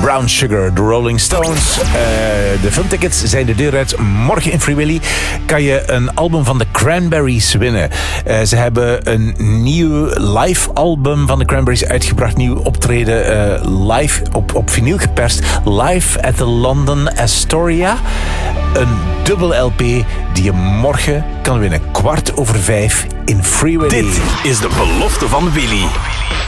Brown Sugar, de Rolling Stones. De filmtickets zijn de deur uit. Morgen in Free Willy kan je een album van de Cranberries winnen. Ze hebben een nieuw live album van de Cranberries uitgebracht. Nieuw optreden live op vinyl geperst. Live at the London Astoria. Een dubbel LP die je morgen kan winnen. 4:15 in Free Willy. Dit is de belofte van Willy.